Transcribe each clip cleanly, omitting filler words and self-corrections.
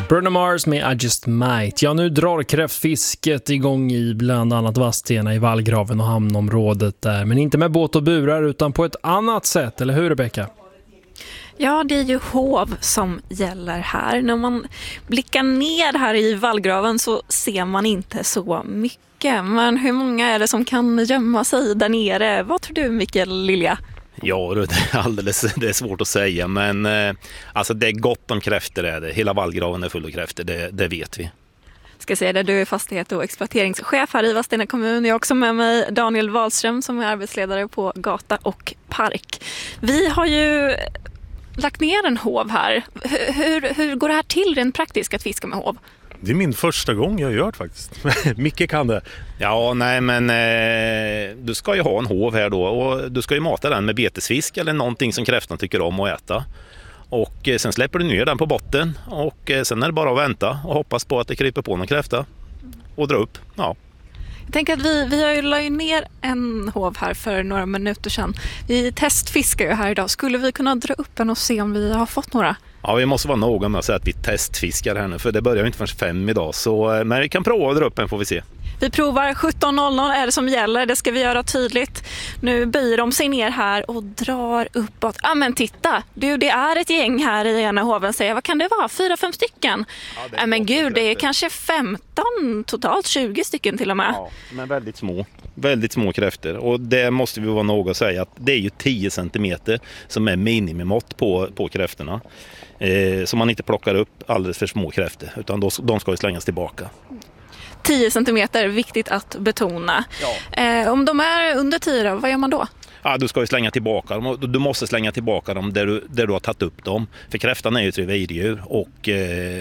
Bruno Mars med I Just Might. Ja, nu drar kräftfisket igång i bland annat Vadstena i Vallgraven och hamnområdet där. Men inte med båt och burar utan på ett annat sätt, eller hur Rebecka? Ja, det är ju hov som gäller här. När man blickar ner här i Vallgraven så ser man inte så mycket. Men hur många är det som kan gömma sig där nere? Vad tror du, Mikael Lilja? Ja, det är svårt att säga, men alltså det är gott om kräftor är det. Hela Vallgraven är full av kräftor, det vet vi. Ska säga det, du är fastighet- och exploateringschef här i Vadstena kommun. Jag har också med mig Daniel Wahlström som är arbetsledare på Gata och Park. Vi har ju lagt ner en hov här. Hur går det här till rent praktiskt att fiska med hov? Det är min första gång jag gör det faktiskt. Micke kan det. Ja, nej men du ska ju ha en hov här då och du ska ju mata den med betesfisk eller någonting som kräftan tycker om att äta. Och sen släpper du ner den på botten och sen är det bara att vänta och hoppas på att det kryper på någon kräfta och dra upp. Ja. Jag tänker att vi har ju lagt ner en hov här för några minuter sedan. Vi testfiskar ju här idag. Skulle vi kunna dra upp en och se om vi har fått några? Ja, vi måste vara noga med att säga att vi testfiskar här nu för det börjar ju inte förrän 5 idag. Så, men vi kan prova att dra upp en får vi se. Vi provar 17.00 är det som gäller, det ska vi göra tydligt. Nu böjer de sig ner här och drar uppåt. Ja men titta, du, det är ett gäng här i ena hoven säger. Vad kan det vara? 4-5 stycken? Ja, men gud, det är kanske 15, totalt 20 stycken till och med. Ja, men väldigt små kräftor. Och det måste vi vara noga att säga att det är ju 10 centimeter som är minimimått på kräftorna. Så man inte plockar upp alldeles för små kräftor utan de ska ju slängas tillbaka. 10 centimeter, viktigt att betona. Ja. Om de är under 10, vad gör man då? Ja, du ska ju slänga tillbaka dem. Du måste slänga tillbaka dem där du har tagit upp dem. För kräftan är ju ett revirdjur och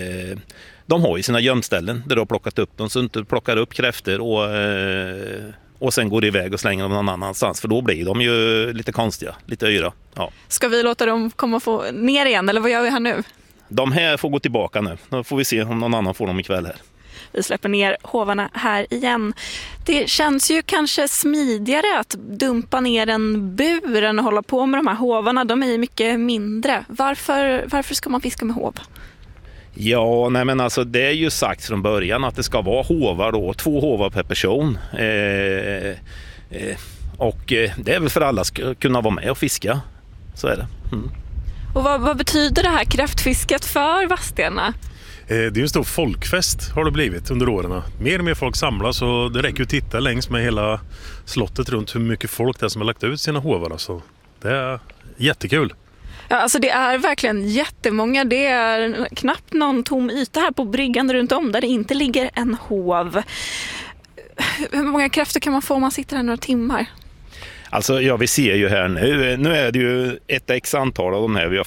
de har ju sina gömställen där du har plockat upp dem. Så du plockar upp kräftor och sen går iväg och slänger dem någon annanstans. För då blir de ju lite konstiga, lite yra. Ja. Ska vi låta dem komma och få ner igen eller vad gör vi här nu? De här får gå tillbaka nu. Då får vi se om någon annan får dem ikväll här. Vi släpper ner hovarna här igen. Det känns ju kanske smidigare att dumpa ner en bur än att hålla på med de här hovarna. De är ju mycket mindre. Varför ska man fiska med hov? Ja, nej men alltså det är ju sagt från början att det ska vara hovar då, 2 hovar per person. Och det är väl för alla ska kunna vara med och fiska. Så är det. Mm. Och vad betyder det här kräftfisket för Vadstena? Det är en stor folkfest har det blivit under åren. Mer och mer folk samlas och det räcker att titta längs med hela slottet runt hur mycket folk det är som har lagt ut sina hovar. Så det är jättekul. Ja, alltså det är verkligen jättemånga. Det är knappt någon tom yta här på bryggan runt om där det inte ligger en hov. Hur många kräftor kan man få om man sitter här några timmar? Alltså ja, vi ser ju här nu är det ju ett x antal av de här vi har